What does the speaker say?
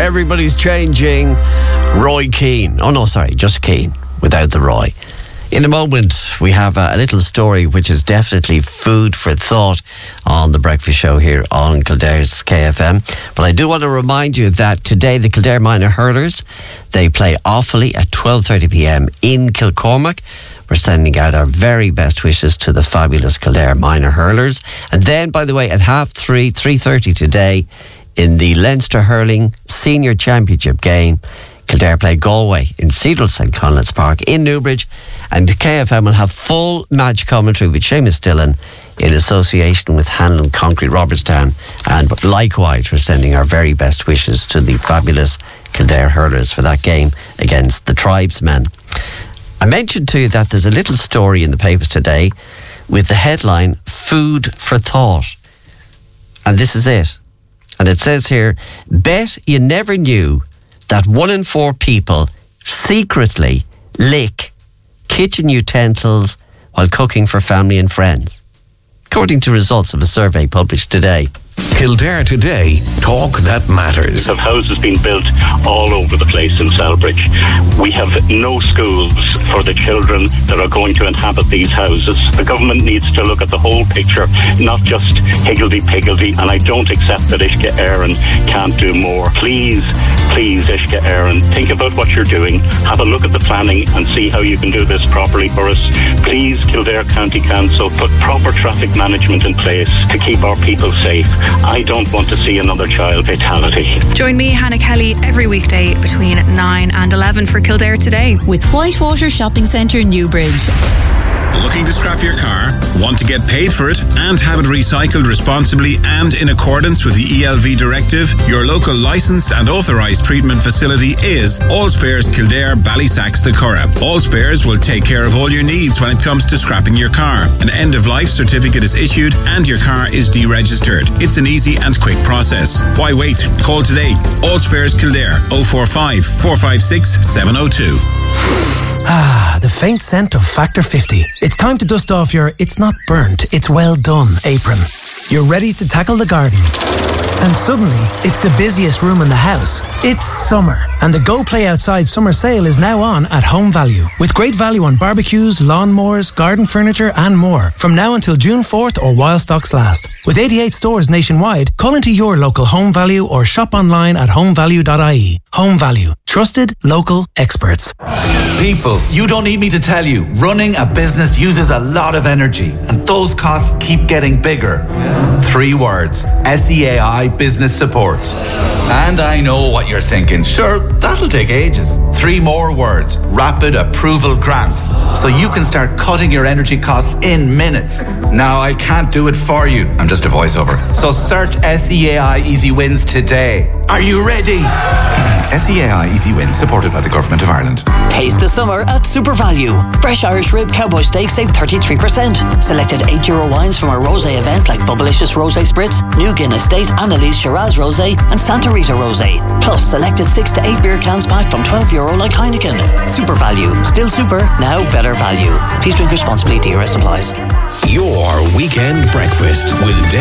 Everybody's changing. Roy Keane. Oh no, sorry, just Keane without the Roy. In a moment, we have a little story which is definitely food for thought on the breakfast show here on Kildare's KFM. But I do want to remind you that today the Kildare Minor Hurlers, they play Offaly at 12:30pm in Kilcormac. We're sending out our very best wishes to the fabulous Kildare Minor Hurlers. And then, by the way, at 3:30 today, in the Leinster Hurling Senior Championship game, Kildare play Galway in Cedral St. Conleth's Park in Newbridge, and KFM will have full match commentary with Seamus Dillon in association with Hanlon Concrete Robertstown. And likewise, we're sending our very best wishes to the fabulous Kildare Hurlers for that game against the Tribesmen. I mentioned to you that there's a little story in the papers today with the headline, Food for Thought. And this is it. And it says here, bet you never knew that 1 in 4 people secretly lick kitchen utensils while cooking for family and friends, according to results of a survey published today. Kildare Today, talk that matters. We have houses being built all over the place in Celbridge. We have no schools for the children that are going to inhabit these houses. The government needs to look at the whole picture, not just higgledy-piggledy, and I don't accept that Uisce Éireann can't do more. Please, Uisce Éireann, think about what you're doing. Have a look at the planning and see how you can do this properly for us. Please, Kildare County Council, put proper traffic management in place to keep our people safe. I don't want to see another child fatality. Join me, Hannah Kelly, every weekday between 9 and 11 for Kildare Today with Whitewater Shopping Centre, Newbridge. Looking to scrap your car? Want to get paid for it and have it recycled responsibly and in accordance with the ELV directive? Your local licensed and authorised treatment facility is All Spares Kildare, Ballysacks, the Curragh. All Spares will take care of all your needs when it comes to scrapping your car. An end-of-life certificate is issued and your car is deregistered. It's an easy and quick process. Why wait? Call today. All Spares Kildare, 045 456 702. Ah, the faint scent of Factor 50. It's time to dust off your "it's not burnt, it's well done" apron. You're ready to tackle the garden. And suddenly, it's the busiest room in the house. It's summer, and the Go Play Outside summer sale is now on at Home Value. With great value on barbecues, lawnmowers, garden furniture and more. From now until June 4th or while stocks last. With 88 stores nationwide, call into your local Home Value or shop online at homevalue.ie. Home Value. Trusted local experts. People, you don't need me to tell you, running a business uses a lot of energy and those costs keep getting bigger. 3 words, SEAI Business Support. And I know what you're thinking, sure, that'll take ages. 3 more words, Rapid Approval Grants. So you can start cutting your energy costs in minutes. Now, I can't do it for you. I'm just a voiceover. So search SEAI Easy Wins today. Are you ready? SEAI Easy Wins, supported by the Government of Ireland. Taste the summer at Super Value. Fresh Irish Rib Cowboy Steak save 33%. Selected €8 wines from our rosé event like Bubblicious Rosé Spritz, New Guinness State, Annalise Shiraz Rosé and Santa Rita Rosé. Plus selected 6 to 8 beer cans pack from €12 like Heineken. Super Value. Still super, now better value. Please drink responsibly. DRS applies. Your weekend breakfast with Dave